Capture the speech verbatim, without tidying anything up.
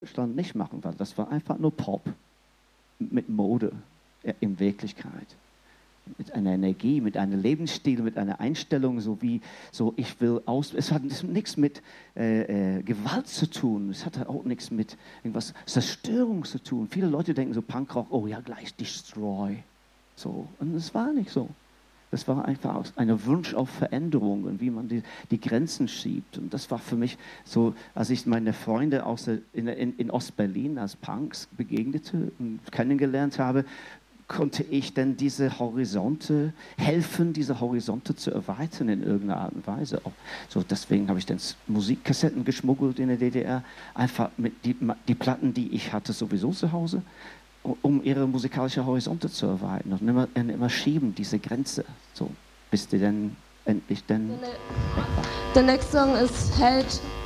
Deutschland nicht machen, weil das war einfach nur Pop mit Mode in Wirklichkeit. Mit einer Energie, mit einem Lebensstil, mit einer Einstellung, so wie, so ich will aus... Es hat nichts mit äh, äh, Gewalt zu tun, es hat auch nichts mit irgendwas Zerstörung zu tun. Viele Leute denken so, Punkrock, oh ja, gleich Destroy. So, und es war nicht so. Das war einfach ein Wunsch auf Veränderung und wie man die, die Grenzen schiebt. Und das war für mich so, als ich meine Freunde aus der, in, in, in Ostberlin als Punks begegnete und kennengelernt habe, konnte ich denn diese Horizonte helfen, diese Horizonte zu erweitern in irgendeiner Art und Weise. Auch so deswegen habe ich dann Musikkassetten geschmuggelt in der D D R, einfach mit die, die Platten, die ich hatte, sowieso zu Hause, um ihre musikalischen Horizonte zu erweitern und immer, immer schieben, diese Grenze, so, bis die dann endlich dann... The next song is Held